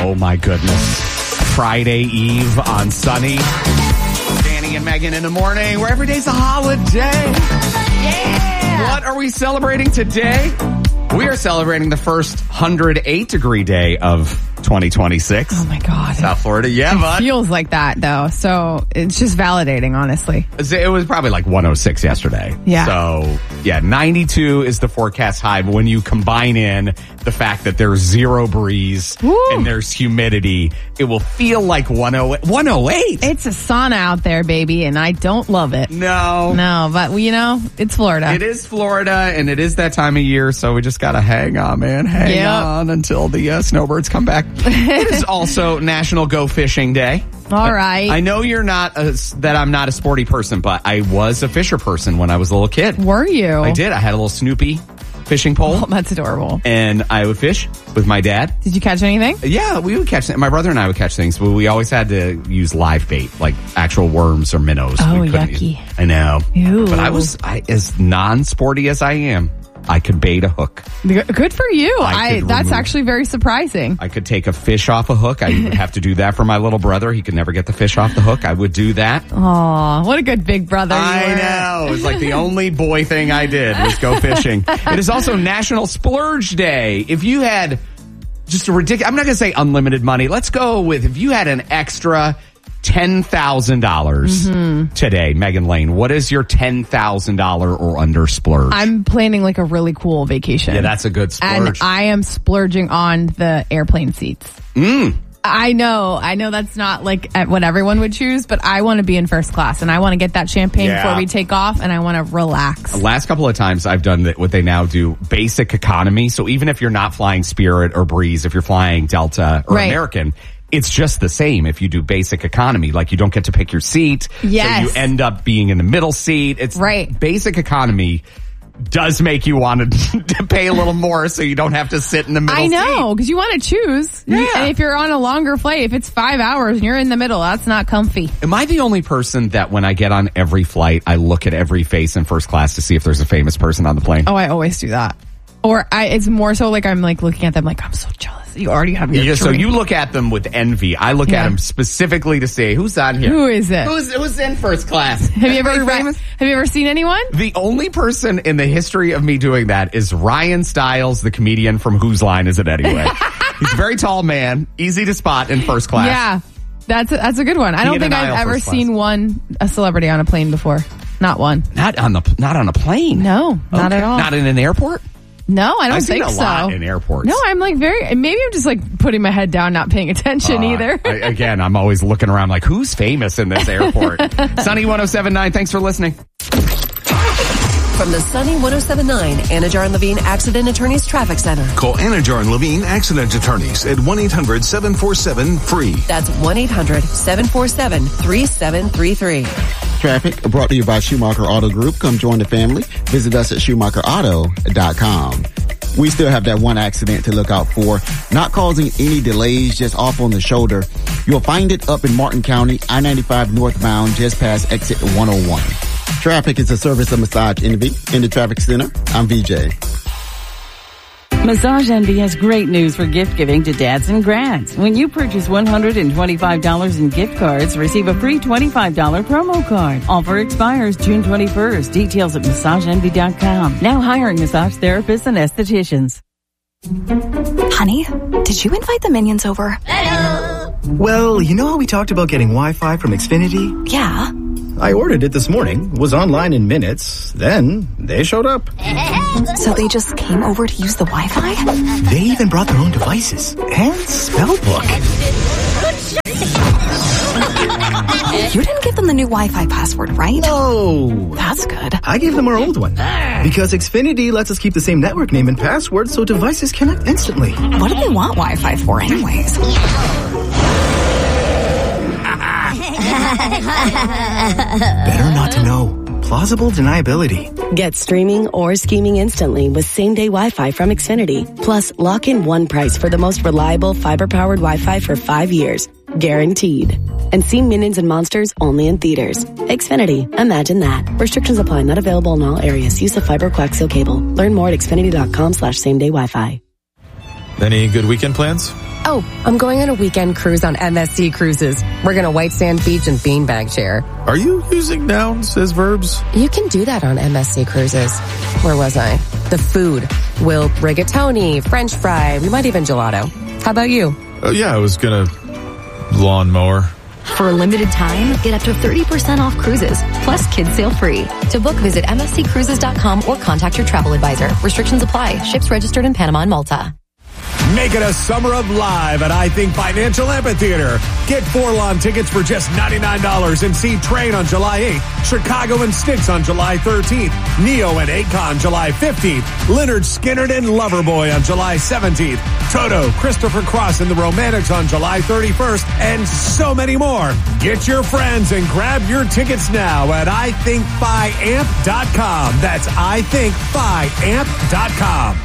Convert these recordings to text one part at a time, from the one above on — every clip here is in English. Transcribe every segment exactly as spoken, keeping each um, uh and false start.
Oh, my goodness. Friday Eve on Sunny. Danny and Megan in the morning, where every day's a holiday. Yeah! What are we celebrating today? We are celebrating the first one hundred eight degree day of twenty twenty-six. Oh, my God. South Florida. Yeah, it bud. feels like that, though. So it's just validating, honestly. It was probably like one oh six yesterday. Yeah. So, yeah, ninety-two is the forecast high. But when you combine in the fact that there's zero breeze Woo. and there's humidity, it will feel like one oh eight. one oh eight? It's a sauna out there, baby, and I don't love it. No. No, but, you know, it's Florida. It is Florida, and it is that time of year, so we just got to hang on, man. Hang Yep. on until the uh, snowbirds come back. It is also National Go Fishing Day. All right. I know you're not a, that I'm not a sporty person, but I was a fisher person when I was a little kid. Were you? I did. I had a little Snoopy fishing pole. Oh, that's adorable. And I would fish with my dad. Did you catch anything? Yeah, we would catch. My brother and I would catch things, but we always had to use live bait, like actual worms or minnows. Oh, we couldn't yucky. Use, I know. Ew. But I was I, as non-sporty as I am. I could bait a hook. Good for you. I I, could that's remove- actually very surprising. I could take a fish off a hook. I would have to do that for my little brother. He could never get the fish off the hook. I would do that. Aw, what a good big brother you I were. know. It was like the only boy thing I did was go fishing. It is also National Splurge Day. If you had just a ridiculous, I'm not going to say unlimited money. Let's go with if you had an extra ten thousand dollars Mm-hmm. today, Megan Lane, what is your ten thousand dollars or under splurge? I'm planning like a really cool vacation. Yeah, that's a good splurge. And I am splurging on the airplane seats. Mm. I know, I know that's not like at what everyone would choose, but I want to be in first class and I want to get that champagne Yeah. before we take off and I want to relax. The last couple of times I've done that, what they now do, basic economy. So even if you're not flying Spirit or Breeze, if you're flying Delta or Right. American, it's just the same if you do basic economy. Like you don't get to pick your seat. Yes. So you end up being in the middle seat. It's Right. Basic economy does make you want to, to pay a little more so you don't have to sit in the middle I seat. know, because you want to choose. Yeah. And if you're on a longer flight, if it's five hours and you're in the middle, that's not comfy. Am I the only person that when I get on every flight, I look at every face in first class to see if there's a famous person on the plane? Oh, I always do that. Or I, it's more so like I'm like looking at them like, I'm so jealous. You already have your Yeah, so drink. you look at them with envy. I look Yeah. at them specifically to say, who's on here? Who is it? Who's, who's in first class? Have you ever Anybody famous? Have you ever seen anyone? The only person in the history of me doing that is Ryan Stiles, the comedian from Whose Line Is It Anyway? He's a very tall man, easy to spot in first class. Yeah, that's a, that's a good one. I He don't in think an I've aisle ever first class. seen one a celebrity on a plane before. Not one. Not on the not on a plane. No, not Okay. at all. Not in an airport. No, I don't I've seen think a so. lot in airports. No, I'm like very. Maybe I'm just like putting my head down, not paying attention Uh, either. I, again, I'm always looking around like, who's famous in this airport? Sunny one oh seven point nine, thanks for listening. From the Sunny one oh seven point nine Anajar and Levine Accident Attorneys Traffic Center. Call Anajar and Levine Accident Attorneys at one eight hundred seven four seven free. That's one eight hundred seven four seven three seven three three. Traffic brought to you by Schumacher Auto Group. Come join the family. Visit us at schumacher auto dot com. We still have that one accident to look out for. Not causing any delays, just off on the shoulder. You'll find it up in Martin County, I ninety-five northbound, just past exit one oh one. Traffic is a service of Massage Envy. In the Traffic Center, I'm V J. Massage Envy has great news for gift giving to dads and grads. When you purchase one hundred twenty-five dollars in gift cards, receive a free twenty-five dollars promo card. Offer expires June twenty-first. Details at massage envy dot com. Now hiring massage therapists and estheticians. Honey, did you invite the minions over? Well, you know how we talked about getting Wi-Fi from Xfinity? Yeah. I ordered it this morning, was online in minutes, then they showed up. So they just came over to use the Wi-Fi? They even brought their own devices and spell book. You didn't give them the new Wi-Fi password, right? No. That's good. I gave them our old one. Because Xfinity lets us keep the same network name and password so devices connect instantly. What do they want Wi-Fi for anyways? Better not to know. Plausible deniability. Get streaming or scheming instantly with same-day Wi-Fi from Xfinity. Plus, lock in one price for the most reliable fiber-powered Wi-Fi for five years. Guaranteed. And see Minions and Monsters only in theaters. Xfinity. Imagine that. Restrictions apply. Not available in all areas. Use of fiber coaxial cable. Learn more at xfinity dot com slash same day Wi-Fi. Any good weekend plans? Oh, I'm going on a weekend cruise on M S C Cruises. We're going to White Sand Beach and beanbag chair. Are you using nouns as verbs? You can do that on M S C Cruises. Where was I? The food. We'll rigatoni, French fry, we might even gelato. How about you? Oh, yeah, I was going to lawnmower. For a limited time, get up to thirty percent off cruises, plus kids sail free. To book, visit M S C cruises dot com or contact your travel advisor. Restrictions apply. Ships registered in Panama and Malta. Make it a summer of live at I Think Financial Amphitheater. Get four lawn tickets for just ninety-nine dollars and see Train on July eighth, Chicago and Styx on July thirteenth, Neo and Akon July fifteenth, Leonard Skinner and Loverboy on July seventeenth, Toto, Christopher Cross and the Romantics on July thirty-first, and so many more. Get your friends and grab your tickets now at I think fi amp dot com. That's I think fi amp dot com.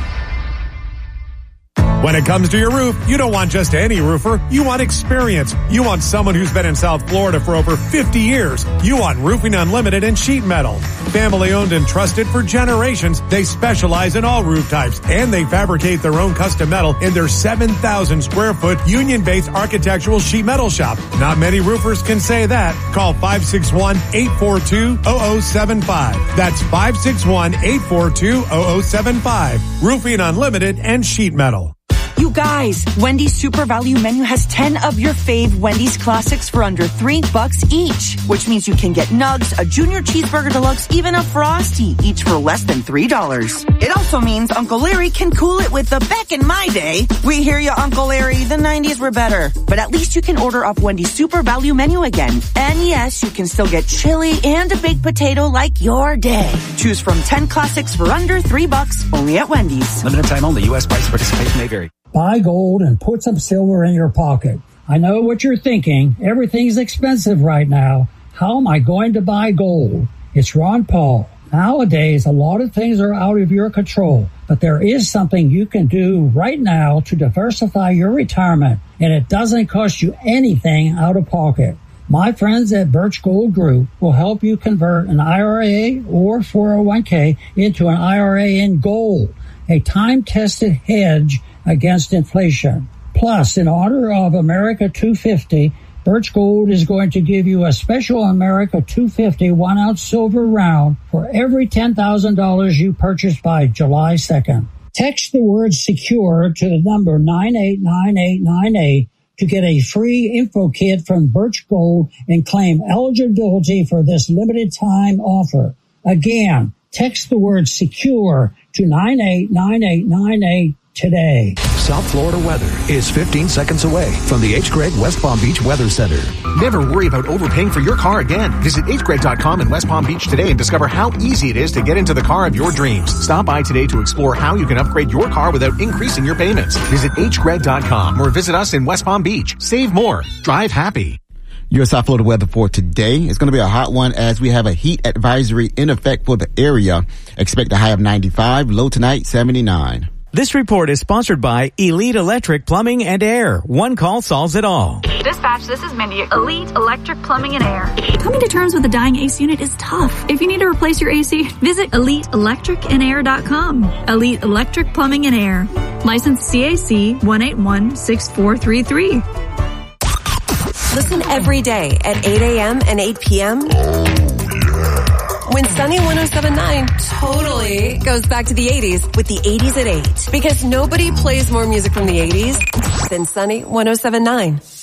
When it comes to your roof, you don't want just any roofer. You want experience. You want someone who's been in South Florida for over fifty years. You want Roofing Unlimited and sheet metal. Family owned and trusted for generations, they specialize in all roof types, and they fabricate their own custom metal in their seven thousand square foot union-based architectural sheet metal shop. Not many roofers can say that. Call five six one, eight four two, zero zero seven five. That's five six one, eight four two, zero zero seven five. Roofing Unlimited and sheet metal. You guys, Wendy's Super Value Menu has ten of your fave Wendy's classics for under three bucks each, which means you can get nugs, a junior cheeseburger deluxe, even a Frosty, each for less than three dollars. It also means Uncle Larry can cool it with the back in my day. We hear you, Uncle Larry, the nineties were better. But at least you can order up Wendy's Super Value Menu again. And yes, you can still get chili and a baked potato like your day. Choose from ten classics for under three bucks, only at Wendy's. Limited time only. U S price participation may vary. Buy gold and put some silver in your pocket. I know what you're thinking. Everything's expensive right now. How am I going to buy gold? It's Ron Paul. Nowadays, a lot of things are out of your control, but there is something you can do right now to diversify your retirement, and it doesn't cost you anything out of pocket. My friends at Birch Gold Group will help you convert an I R A or four oh one k into an I R A in gold, a time-tested hedge against inflation. Plus, in honor of America two fifty, Birch Gold is going to give you a special America two fifty one-ounce silver round for every ten thousand dollars you purchase by July second. Text the word SECURE to the number nine eight nine eight nine eight to get a free info kit from Birch Gold and claim eligibility for this limited time offer. Again, text the word SECURE to nine eight nine eight nine eight today. South Florida weather is fifteen seconds away from the H. Gregg West Palm Beach Weather Center. Never worry about overpaying for your car again. Visit H Gregg dot com in West Palm Beach today and discover how easy it is to get into the car of your dreams. Stop by today to explore how you can upgrade your car without increasing your payments. Visit H Gregg dot com or visit us in West Palm Beach. Save more. Drive happy. Your South Florida weather for today is going to be a hot one as we have a heat advisory in effect for the area. Expect a high of ninety-five, low tonight seventy-nine. This report is sponsored by Elite Electric Plumbing and Air. One call solves it all. Dispatch, this is Mindy. Elite Electric Plumbing and Air. Coming to terms with a dying A C unit is tough. If you need to replace your A C, visit elite electric and air dot com. Elite Electric Plumbing and Air. License C A C one eight one six four three three. Listen every day at eight a.m. and eight p.m. when Sunny one oh seven point nine totally goes back to the eighties with the eighties at eight. Because nobody plays more music from the eighties than Sunny one oh seven point nine.